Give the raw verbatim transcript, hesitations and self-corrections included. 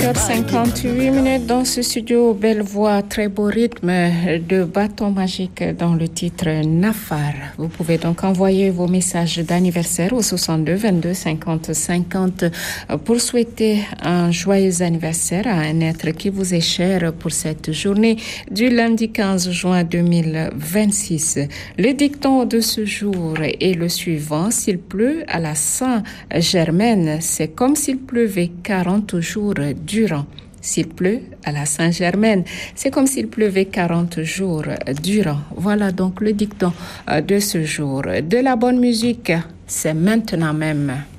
heures cinquante-huit minutes dans ce studio. Belle voix, très beau rythme de bâton magique dans le titre Nafar. Vous pouvez donc envoyer vos messages d'anniversaire au soixante-deux vingt-deux cinquante cinquante pour souhaiter un joyeux anniversaire à un être qui vous est cher pour cette journée du lundi quinze juin deux mille vingt-six. Le dicton de ce jour est le suivant: s'il pleut à la Saint-Germaine, c'est comme s'il pleuvait quarante jours durant. S'il pleut à la Saint-Germaine, c'est comme s'il pleuvait quarante jours durant. Voilà donc le dicton de ce jour. De la bonne musique, c'est maintenant même.